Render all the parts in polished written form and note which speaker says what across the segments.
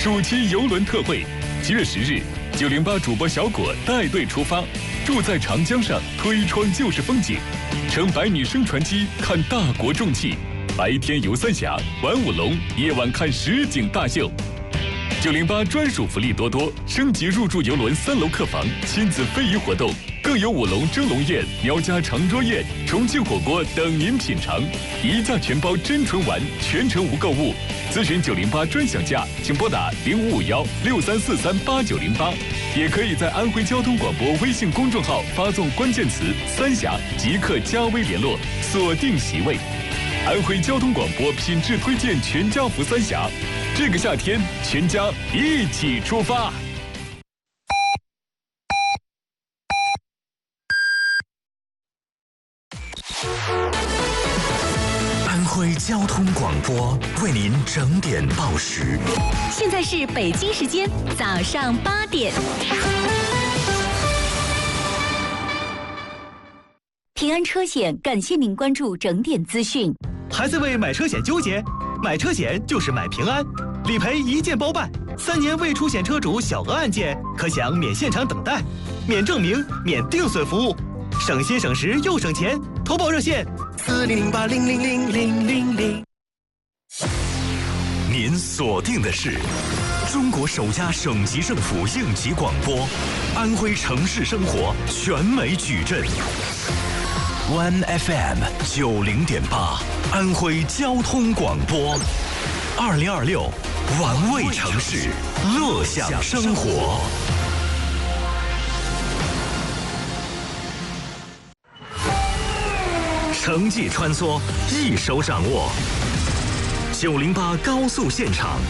Speaker 1: 暑期邮轮特惠。7月10日，908主播小果带队出发，住在长江上，推窗就是风景，乘100米升船机看大国重器，白天游三峡，玩舞龙，夜晚看实景大秀。908专属福利多多，升级入住邮轮3楼客房，亲子非遗活动，更有舞龙蒸笼宴、喵家长桌宴、重庆火锅等您品尝，一价全包真纯丸，全程无购物。咨询908专享价，请拨打055163438908，也可以在安徽交通广播微信公众号发送关键词“三峡”，即刻加微联络，锁定席位。安徽交通广播品质推荐全家福三峡，这个夏天全家一起出发。
Speaker 2: 安徽交通广播为您整点报时。
Speaker 3: 现在是北京时间早上8点。平安车险感谢您关注整点资讯。
Speaker 4: 还在为买车险纠结？买车险就是买平安，理赔一键包办，3年未出险车主小额案件可享免现场等待、免证明、免定损服务，省心省时又省钱。投保热线4008000000。
Speaker 2: 您锁定的是中国首家省级政府应急广播，安徽城市生活全美矩阵。One FM 90.8，安徽交通广播，2026玩味城市，乐享生活。城际穿梭，一手掌握。908高速现场。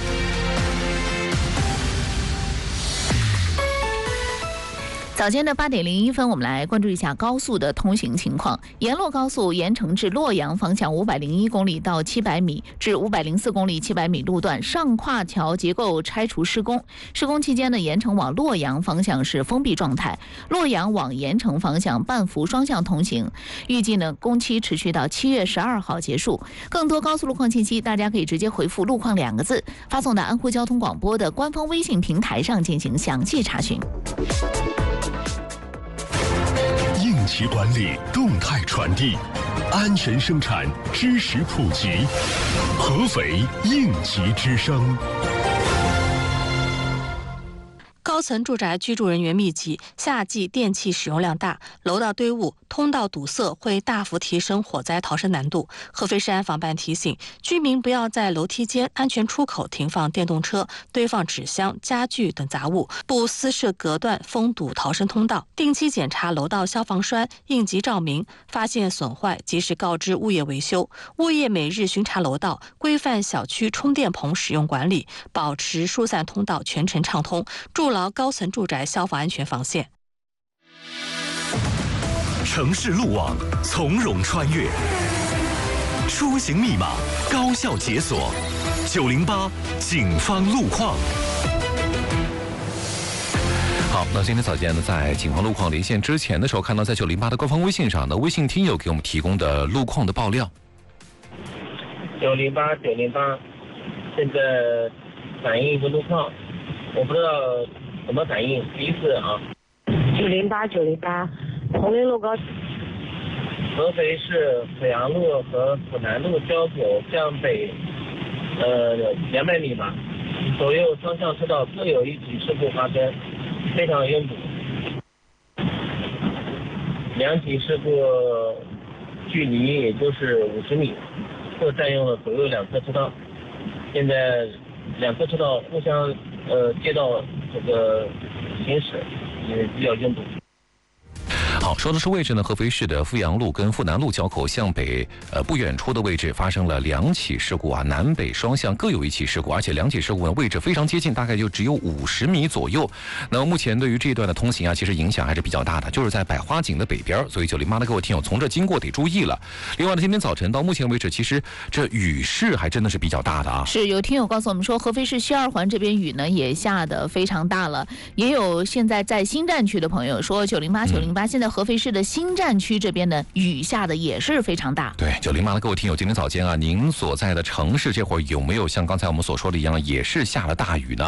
Speaker 5: 早间的8点01分，我们来关注一下高速的通行情况。沿洛高速盐城至洛阳方向501公里到700米至504公里700米路段上跨桥结构拆除施工。施工期间呢，盐城往洛阳方向是封闭状态，洛阳往盐城方向半幅双向通行。预计呢，工期持续到7月12号结束。更多高速路况信息，大家可以直接回复"路况"2个字，发送到安徽交通广播的官方微信平台上进行详细查询。
Speaker 6: 应急管理，动态传递，安全生产，知识普及，合肥应急之声。
Speaker 7: 高层住宅居住人员密集，夏季电器使用量大，楼道堆物、通道堵塞会大幅提升火灾逃生难度。合肥市安防办提醒居民不要在楼梯间、安全出口停放电动车、堆放纸箱、家具等杂物，不私设隔断、封堵逃生通道。定期检查楼道消防栓、应急照明，发现损坏及时告知物业维修。物业每日巡查楼道，规范小区充电棚使用管理，保持疏散通道全程畅通，筑牢高层住宅消防安全防线。
Speaker 2: 城市路网从容穿越，出行密码高效解锁。908警方路况。
Speaker 8: 好，那今天早间呢，在警方路况连线之前的时候，看到在908的官方微信上的微信听友给我们提供的路况的爆料。
Speaker 9: 908，现在反映一个路况，我不知道怎么反映，第一次啊。
Speaker 10: 908，红林路高。
Speaker 9: 合肥市阜阳路和阜南路交口向北，200米吧，左右双向车道各有一起事故发生，非常拥堵。2起事故距离也就是50米，各占用了左右2侧车道。现在2侧车道互相街道这个行驶也比较拥堵。
Speaker 8: 好，说的是位置呢，合肥市的阜阳路跟阜南路交口向北不远处的位置发生了2起事故啊，南北双向各有1起事故，而且2起事故呢位置非常接近，大概就只有50米左右。那么目前对于这一段的通行啊，其实影响还是比较大的，就是在百花井的北边，所以908的各位听友从这经过得注意了。另外呢，今天早晨到目前为止，其实这雨势还真的是比较大的啊。
Speaker 5: 是有听友告诉我们说，合肥市西二环这边雨呢也下得非常大了，也有现在在新站区的朋友说908，现在合肥市的新站区这边的雨下的也是非常大。
Speaker 8: 对，908的各位听友，今天早间啊，您所在的城市这会儿有没有像刚才我们所说的一样，也是下了大雨呢？